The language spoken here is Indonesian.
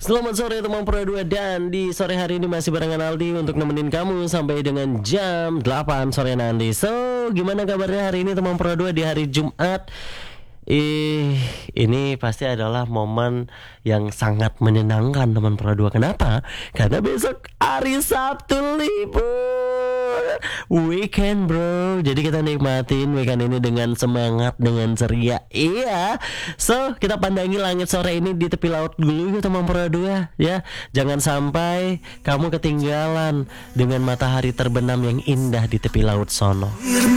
Selamat sore teman Pro 2, dan di sore hari ini masih barengan Aldi untuk nemenin kamu sampai dengan jam 8 sore nanti. So, gimana kabarnya hari ini teman Pro 2 di hari Jumat? Ini pasti adalah momen yang sangat menyenangkan teman Pro 2. Kenapa? Karena besok hari Sabtu libur, weekend bro. Jadi kita nikmatin weekend ini dengan semangat, dengan ceria. Iya. So, kita pandangi langit sore ini di tepi laut dulu yuk teman Pro 2 ya. Jangan sampai kamu ketinggalan dengan matahari terbenam yang indah di tepi laut sono.